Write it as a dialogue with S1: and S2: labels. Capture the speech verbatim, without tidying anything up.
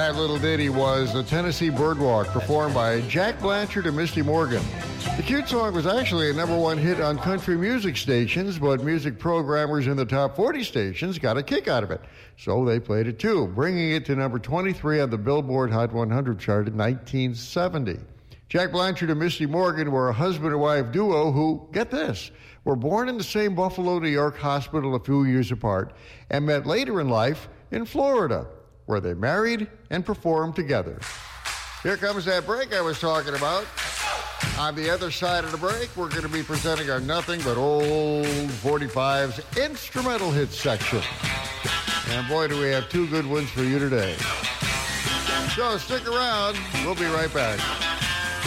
S1: That little ditty was the Tennessee Birdwalk, performed by Jack Blanchard and Misty Morgan. The cute song was actually a number one hit on country music stations, but music programmers in the top forty stations got a kick out of it. So they played it too, bringing it to number twenty-three on the Billboard Hot one hundred chart in nineteen seventy. Jack Blanchard and Misty Morgan were a husband and wife duo who, get this, were born in the same Buffalo, New York hospital a few years apart and met later in life in Florida, where they married and performed together. Here comes that break I was talking about. On the other side of the break, we're going to be presenting our Nothing But Old forty-fives instrumental hits section. And boy, do we have two good ones for you today. So stick around. We'll be right back.